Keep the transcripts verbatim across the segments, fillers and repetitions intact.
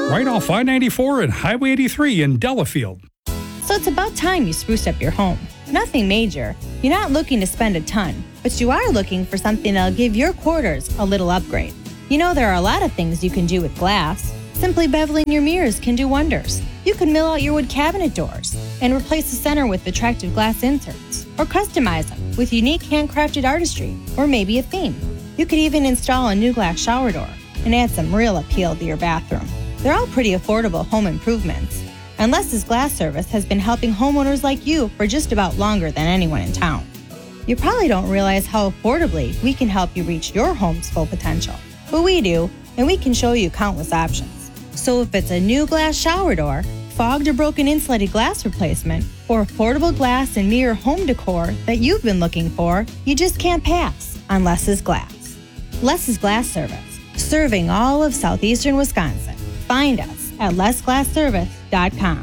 right off I ninety-four and Highway eighty-three in Delafield. So it's about time you spruced up your home. Nothing major. You're not looking to spend a ton, but you are looking for something that'll give your quarters a little upgrade. You know there are a lot of things you can do with glass. Simply beveling your mirrors can do wonders. You can mill out your wood cabinet doors and replace the center with attractive glass inserts, or customize them with unique handcrafted artistry, or maybe a theme. You could even install a new glass shower door and add some real appeal to your bathroom. They're all pretty affordable home improvements. And Les's Glass Service has been helping homeowners like you for just about longer than anyone in town. You probably don't realize how affordably we can help you reach your home's full potential. But we do, and we can show you countless options. So if it's a new glass shower door, fogged or broken insulated glass replacement, or affordable glass and mirror home decor that you've been looking for, you just can't pass on Les's Glass. Les's Glass Service, serving all of southeastern Wisconsin. Find us at les glass service dot com.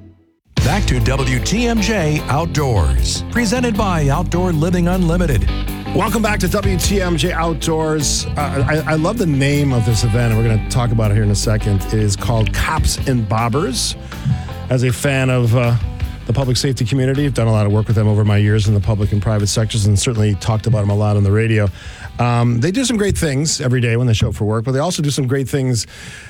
Back to W T M J Outdoors, presented by Outdoor Living Unlimited. Welcome back to W T M J Outdoors. Uh, I, I love the name of this event, and we're going to talk about it here in a second. It is called Cops and Bobbers. As a fan of uh, the public safety community, I've done a lot of work with them over my years in the public and private sectors, and certainly talked about them a lot on the radio. Um, they do some great things every day when they show up for work, but they also do some great things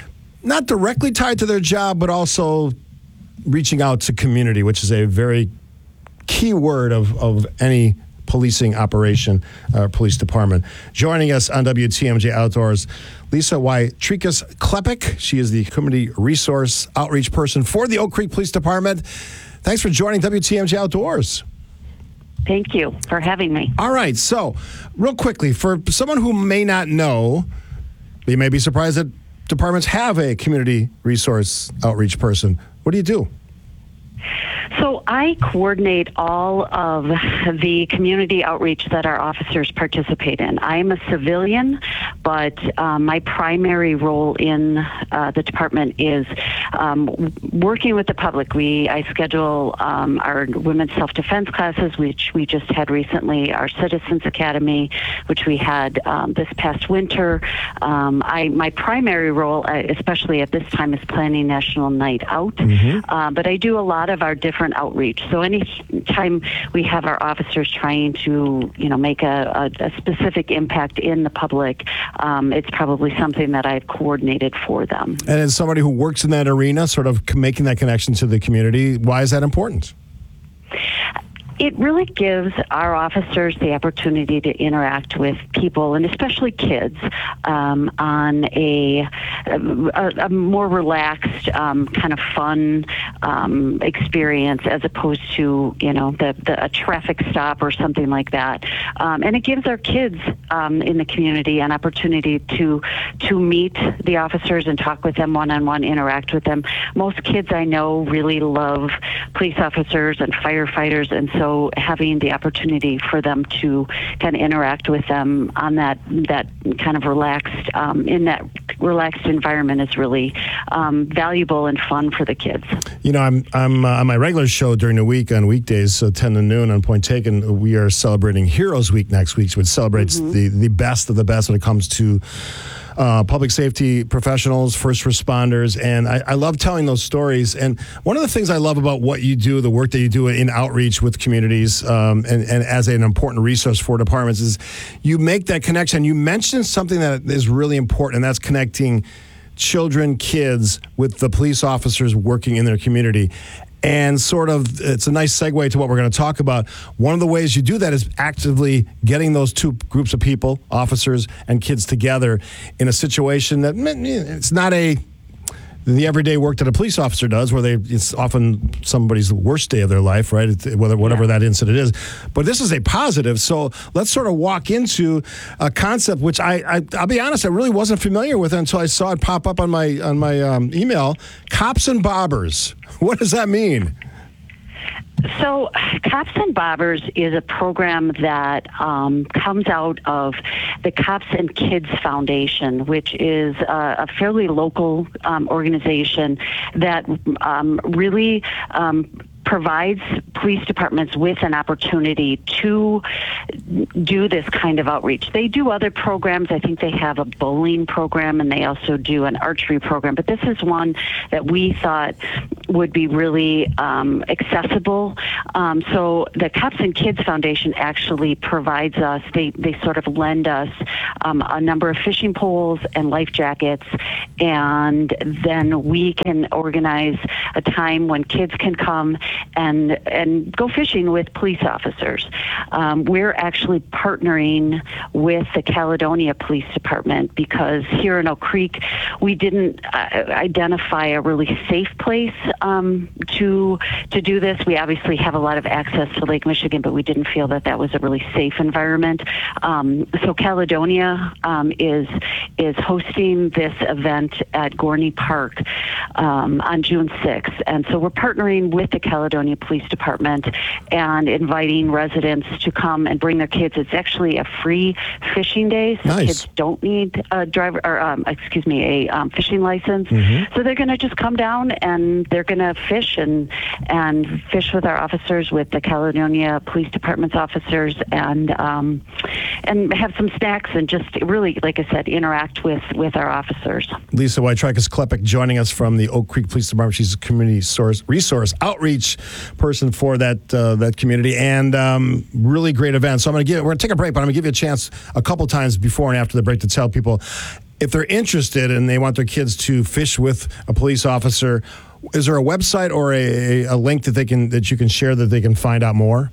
not directly tied to their job, but also reaching out to community, which is a very key word of, of any policing operation, uh, police department. Joining us on W T M J Outdoors, Lisa Wytrikas-Klepek. She is the Community Resource Outreach Person for the Oak Creek Police Department. Thanks for joining W T M J Outdoors. Thank you for having me. All right, so real quickly, for someone who may not know, they may be surprised that departments have a community resource outreach person. What do you do? So I coordinate all of the community outreach that our officers participate in. I am a civilian, but um, my primary role in uh, the department is um, working with the public. We I schedule um, our women's self-defense classes, which we just had recently, our Citizens Academy, which we had um, this past winter. Um, I my primary role, especially at this time, is planning National Night Out. Mm-hmm. Uh, but I do a lot of our different outreach. So any time we have our officers trying to, you know, make a, a, a specific impact in the public, um, it's probably something that I've coordinated for them. And as somebody who works in that arena, sort of making that connection to the community, why is that important? It really gives our officers the opportunity to interact with people, and especially kids, um, on a, a, a more relaxed, um, kind of fun um, experience, as opposed to, you know, the, the a traffic stop or something like that. Um, and it gives our kids um, in the community an opportunity to to meet the officers and talk with them one-on-one, interact with them. Most kids I know really love police officers and firefighters, and so So having the opportunity for them to kind of interact with them on that that kind of relaxed, um, in that relaxed environment is really um, valuable and fun for the kids. You know, I'm I'm uh, on my regular show during the week on weekdays, so ten to noon on Point Taken. We are celebrating Heroes Week next week, which celebrates mm-hmm. the the best of the best when it comes to Uh, public safety professionals, first responders, and I, I love telling those stories. And one of the things I love about what you do, the work that you do in outreach with communities, um, and, and as an important resource for departments, is you make that connection. You mentioned something that is really important, and that's connecting children, kids, with the police officers working in their community. And sort of, it's a nice segue to what we're going to talk about. One of the ways you do that is actively getting those two groups of people, officers and kids, together in a situation that it's not a the everyday work that a police officer does, where they it's often somebody's worst day of their life, right? It's, whether whatever yeah. that incident is. But this is a positive. So let's sort of walk into a concept which I, I I'll be honest, I really wasn't familiar with until I saw it pop up on my on my um, email. Cops and Bobbers. What does that mean? So Cops and Bobbers is a program that um, comes out of the Cops and Kids Foundation, which is a, a fairly local um, organization that um, really um, provides police departments with an opportunity to do this kind of outreach. They do other programs. I think they have a bowling program, and they also do an archery program. But this is one that we thought would be really um, accessible. Um, so the Cops and Kids Foundation actually provides us, they, they sort of lend us um, a number of fishing poles and life jackets, and then we can organize a time when kids can come and and go fishing with police officers. Um, we're actually partnering with the Caledonia Police Department because here in Oak Creek, we didn't uh, identify a really safe place um, to to do this. We obviously have a lot of access to Lake Michigan, but we didn't feel that that was a really safe environment. Um, so Caledonia um, is is hosting this event at Gorney Park um, on June sixth. And so we're partnering with the Caledonia Police Department and inviting residents to come and bring their kids. It's actually a free fishing day, so Nice. kids don't need a driver or um, excuse me, a um, fishing license. Mm-hmm. So they're going to just come down and they're going to fish and and fish with our officers, with the Caledonia Police Department's officers, and um, and have some snacks and just really, like I said, interact with with our officers. Lisa Wojciechowski-Klepek joining us from the Oak Creek Police Department. She's a community source, resource outreach person for that uh, that community, and um, really great event. So I'm going to give we're going to take a break, but I'm going to give you a chance a couple times before and after the break to tell people if they're interested and they want their kids to fish with a police officer. Is there a website or a, a link that they can that you can share that they can find out more?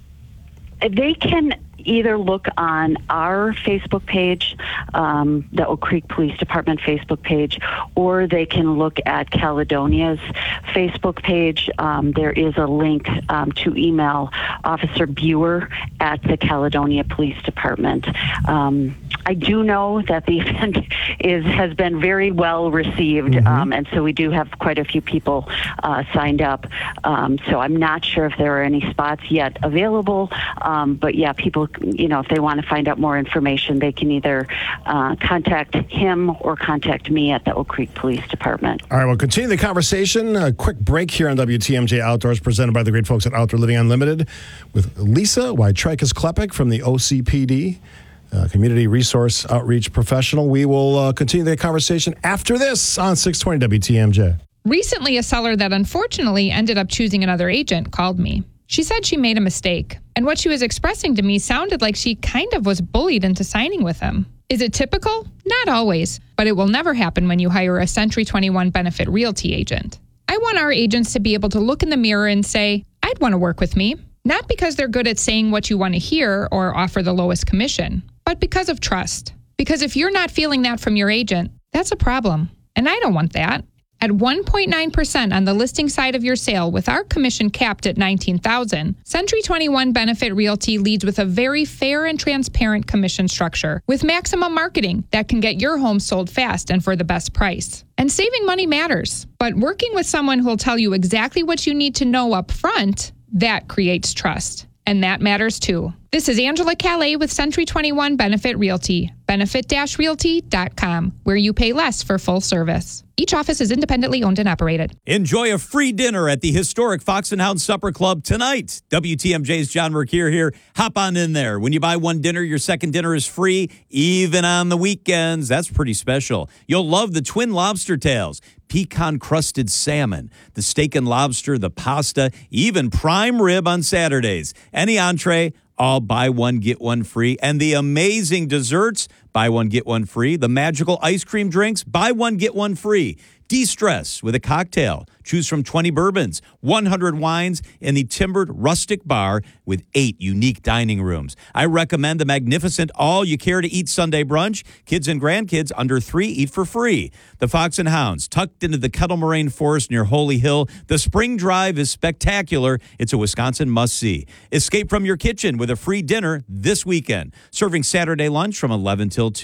They can either look on our Facebook page, um, the Oak Creek Police Department Facebook page, or they can look at Caledonia's Facebook page. Um, there is a link um, to email Officer Buer at the Caledonia Police Department. Um, I do know that the event is has been very well received, Mm-hmm. um, and so we do have quite a few people uh, signed up. Um, so I'm not sure if there are any spots yet available, um, but yeah, people, you know, if they want to find out more information, they can either uh, contact him or contact me at the Oak Creek Police Department. All right, we'll continue the conversation. A quick break here on W T M J Outdoors, presented by the great folks at Outdoor Living Unlimited, with Lisa Wojciechowski-Klepek from the O C P D. Uh, community resource outreach professional. We will uh, continue the conversation after this on six twenty W T M J. Recently, a seller that unfortunately ended up choosing another agent called me. She said she made a mistake, and what she was expressing to me sounded like she kind of was bullied into signing with him. Is it typical? Not always, but it will never happen when you hire a Century twenty-one Benefit Realty agent. I want our agents to be able to look in the mirror and say, I'd want to work with me, not because they're good at saying what you want to hear or offer the lowest commission, but because of trust. Because if you're not feeling that from your agent, that's a problem. And I don't want that. At one point nine percent on the listing side of your sale with our commission capped at nineteen thousand dollars, Century twenty-one Benefit Realty leads with a very fair and transparent commission structure with maximum marketing that can get your home sold fast and for the best price. And saving money matters, but working with someone who will tell you exactly what you need to know up front, that creates trust. And that matters too. This is Angela Calais with Century twenty-one Benefit Realty, benefit dash realty dot com, where you pay less for full service. Each office is independently owned and operated. Enjoy a free dinner at the historic Fox and Hound Supper Club tonight. W T M J's John Mercure here. Hop on in there. When you buy one dinner, your second dinner is free, even on the weekends. That's pretty special. You'll love the twin lobster tails, pecan-crusted salmon, the steak and lobster, the pasta, even prime rib on Saturdays. Any entree, all buy one, get one free. And the amazing desserts, buy one, get one free. The magical ice cream drinks, buy one, get one free. De-stress with a cocktail. Choose from twenty bourbons, one hundred wines, in the timbered rustic bar with eight unique dining rooms. I recommend the magnificent all-you-care-to-eat Sunday brunch. Kids and grandkids under three eat for free. The Fox and Hounds, tucked into the Kettle Moraine Forest near Holy Hill. The Spring Drive is spectacular. It's a Wisconsin must-see. Escape from your kitchen with a free dinner this weekend. Serving Saturday lunch from eleven till two.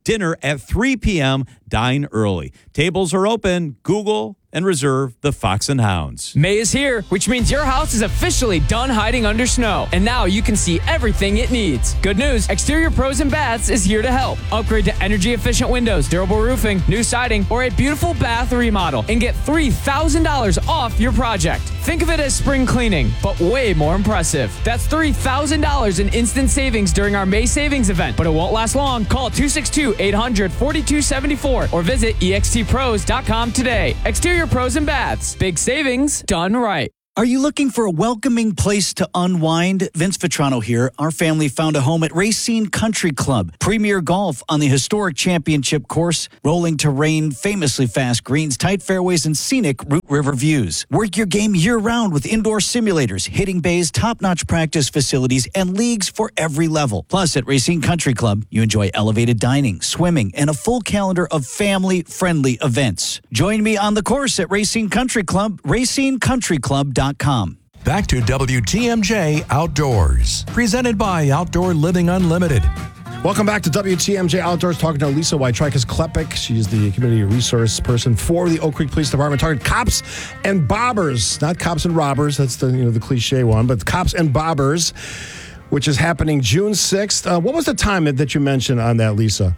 Dinner at three p.m. Dine early. Tables are open. Google and reserve the Fox and Hounds. May is here, which means your house is officially done hiding under snow. And now you can see everything it needs. Good news, Exterior Pros and Baths is here to help. Upgrade to energy-efficient windows, durable roofing, new siding, or a beautiful bath remodel and get three thousand dollars off your project. Think of it as spring cleaning, but way more impressive. That's three thousand dollars in instant savings during our May savings event, but it won't last long. Call two six two, eight hundred, forty-two seventy-four or visit e x t pros dot com today. Exterior Pros and Baths. Big savings done right. Are you looking for a welcoming place to unwind? Vince Vitrano here. Our family found a home at Racine Country Club. Premier golf on the historic championship course. Rolling terrain, famously fast greens, tight fairways, and scenic Root River views. Work your game year-round with indoor simulators, hitting bays, top-notch practice facilities, and leagues for every level. Plus, at Racine Country Club, you enjoy elevated dining, swimming, and a full calendar of family-friendly events. Join me on the course at Racine Country Club, racine country club dot com. Back to W T M J Outdoors, presented by Outdoor Living Unlimited. Welcome back to W T M J Outdoors, talking to Lisa Wytrikis-Klepek. She's the community resource person for the Oak Creek Police Department, talking cops and bobbers, not cops and robbers. That's the you know the cliche one, but cops and bobbers, which is happening June sixth. Uh, what was the time that you mentioned on that, Lisa?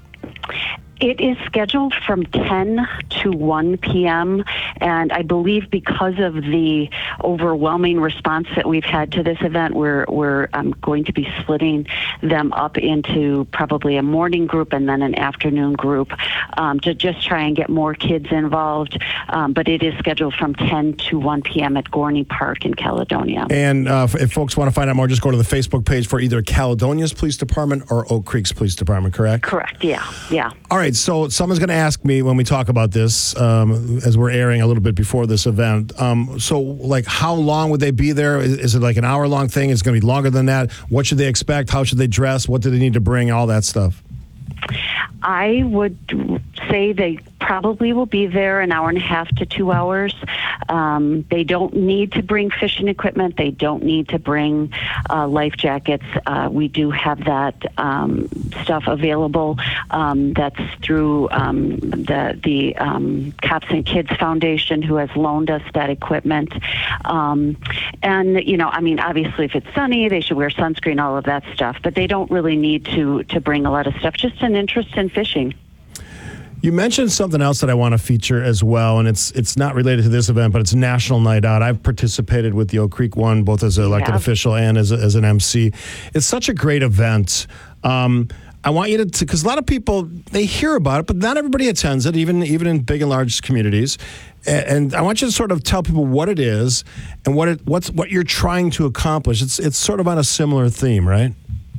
It is scheduled from ten to one p.m., and I believe because of the overwhelming response that we've had to this event, we're, we're um, going to be splitting them up into probably a morning group and then an afternoon group um, to just try and get more kids involved. Um, but it is scheduled from ten to one p.m. at Gorney Park in Caledonia. And uh, if folks want to find out more, just go to the Facebook page for either Caledonia's Police Department or Oak Creek's Police Department, correct? Correct, yeah, yeah. All right, so someone's going to ask me when we talk about this, um, as we're airing a little bit before this event. Um, so, like, how long would they be there? Is, is it like an hour-long thing? Is it going to be longer than that? What should they expect? How should they dress? What do they need to bring? All that stuff. I would say they probably will be there an hour and a half to two hours. Um, they don't need to bring fishing equipment. They don't need to bring uh, life jackets. Uh, we do have that um, stuff available. Um, that's through um, the the um, Cops and Kids Foundation, who has loaned us that equipment. Um, and you know, I mean, obviously, if it's sunny, they should wear sunscreen, all of that stuff. But they don't really need to to bring a lot of stuff. Just an interest in fishing. You mentioned something else that I want to feature as well, and it's it's not related to this event, but it's National Night Out. I've participated with the Oak Creek one, both as an elected Yeah. official and as, a, as an M C. It's such a great event. Um, I want you to, because a lot of people, they hear about it, but not everybody attends it, even even in big and large communities. And, and I want you to sort of tell people what it is and what it what's what you're trying to accomplish. It's it's sort of on a similar theme, right?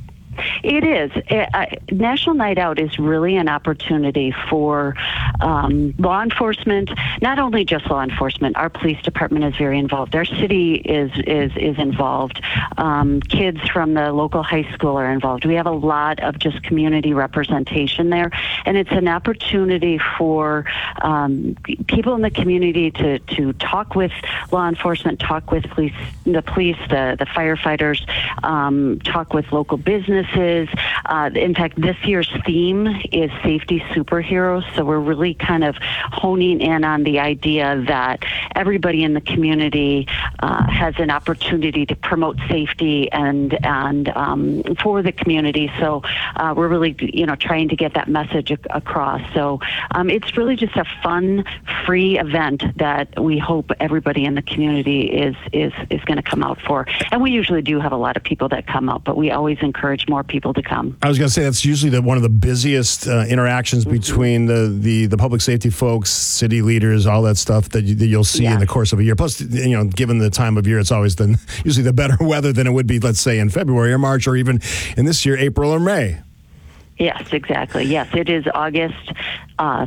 It is. It, uh, National Night Out is really an opportunity for um, law enforcement, not only just law enforcement. Our police department is very involved. Our city is is is involved. Um, kids from the local high school are involved. We have a lot of just community representation there, and it's an opportunity for um, people in the community to, to talk with law enforcement, talk with police, the police, the, the firefighters, um, talk with local businesses. Uh, in fact, this year's theme is safety superheroes, so we're really kind of honing in on the idea that everybody in the community uh, has an opportunity to promote safety and and um, for the community. So uh, we're really, you know, trying to get that message ac- across. So um, it's really just a fun, free event that we hope everybody in the community is is is going to come out for. And we usually do have a lot of people that come out, but we always encourage more people to come. I was going to say that's usually the, one of the busiest uh, interactions mm-hmm. between the, the, the public safety folks, city leaders, all that stuff that, you, that you'll see yeah. in the course of a year. Plus, you know, given the time of year, it's always the, usually the better weather than it would be, let's say, in February or March, or even in this year, April or May. Yes, exactly. Yes, it is August uh,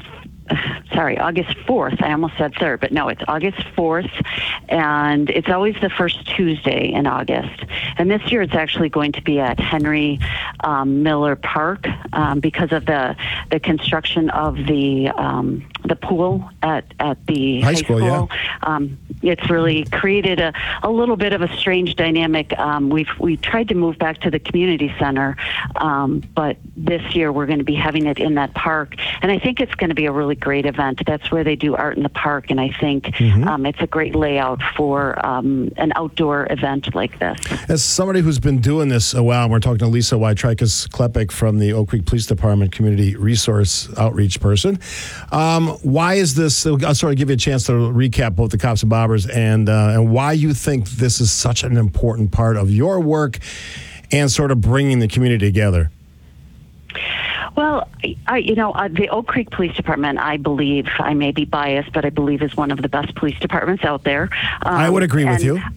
sorry, August fourth. I almost said third, but no, it's August fourth, and it's always the first Tuesday in August. And this year it's actually going to be at Henry um, Miller Park um, because of the the construction of the um, the pool at, at the high, high school. school. Yeah. Um, it's really created a, a little bit of a strange dynamic. Um, we've we tried to move back to the community center, um, but this year we're going to be having it in that park, and I think it's going to be a really great event. That's where they do art in the park, and I think mm-hmm. um, it's a great layout for um, an outdoor event like this. As somebody who's been doing this a while, we're talking to Lisa Wytrikas Klepek from the Oak Creek Police Department Community Resource Outreach person. Um, why is this? I'll sort of give you a chance to recap both the Cops and Bobbers and uh, and why you think this is such an important part of your work and sort of bringing the community together. Well, I, you know, uh, the Oak Creek Police Department, I believe, I may be biased, but I believe is one of the best police departments out there. Um, I would agree with you.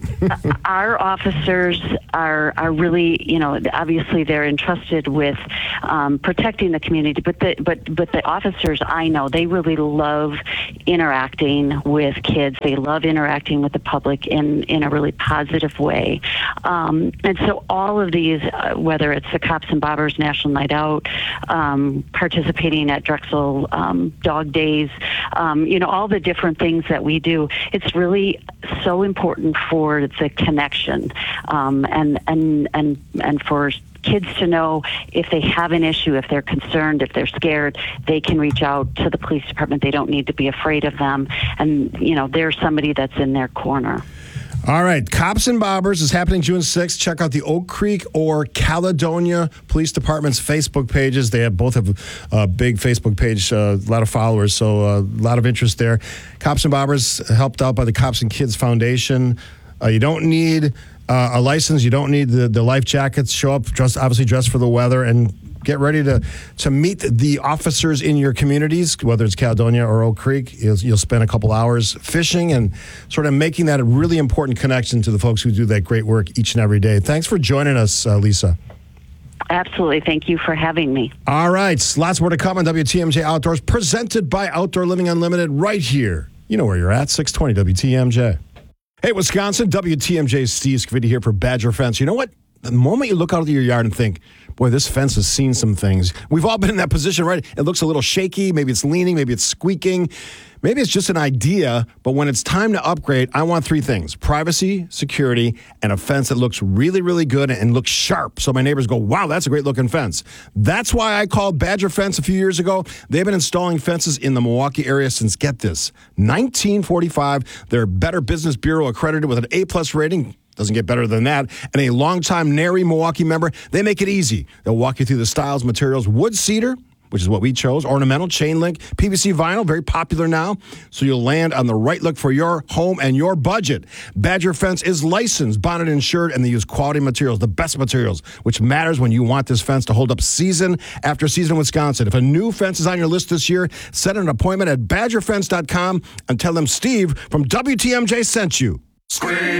Our officers are are really, you know, obviously they're entrusted with um, protecting the community, but the but but the officers I know, they really love interacting with kids. They love interacting with the public in in a really positive way. Um, and so all of these, uh, whether it's the Cops and Bobbers National Night Out, um, Um, participating at Drexel um, Dog Days, um, you know, all the different things that we do. It's really so important for the connection um, and and and and for kids to know if they have an issue, if they're concerned, if they're scared, they can reach out to the police department. They don't need to be afraid of them, and you know, there's somebody that's in their corner. All right, Cops and Bobbers is happening June sixth. Check out the Oak Creek or Caledonia Police Department's Facebook pages. They have both have a big Facebook page, uh, a lot of followers, so uh, a lot of interest there. Cops and Bobbers helped out by the Cops and Kids Foundation. Uh, you don't need uh, a license. You don't need the, the life jackets. Show up, dress, obviously dressed for the weather, and get ready to, to meet the officers in your communities, whether it's Caledonia or Oak Creek. You'll, you'll spend a couple hours fishing and sort of making that a really important connection to the folks who do that great work each and every day. Thanks for joining us, uh, Lisa. Absolutely. Thank you for having me. All right. Lots more to come on W T M J Outdoors, presented by Outdoor Living Unlimited right here. You know where you're at, six twenty W T M J. Hey, Wisconsin, W T M J's Steve Scavidi here for Badger Fence. You know what? The moment you look out of your yard and think, boy, this fence has seen some things. We've all been in that position, right? It looks a little shaky. Maybe it's leaning. Maybe it's squeaking. Maybe it's just an idea. But when it's time to upgrade, I want three things: privacy, security, and a fence that looks really, really good and looks sharp. So my neighbors go, wow, that's a great looking fence. That's why I called Badger Fence a few years ago. They've been installing fences in the Milwaukee area since, get this, nineteen forty-five. They're Better Business Bureau accredited with an A-plus rating. Doesn't get better than that. And a longtime Nary Milwaukee member. They make it easy. They'll walk you through the styles, materials, wood cedar, which is what we chose, ornamental, chain link, P V C vinyl, very popular now. So you'll land on the right look for your home and your budget. Badger Fence is licensed, bonded, insured, and they use quality materials, the best materials, which matters when you want this fence to hold up season after season in Wisconsin. If a new fence is on your list this year, set an appointment at badger fence dot com and tell them Steve from W T M J sent you.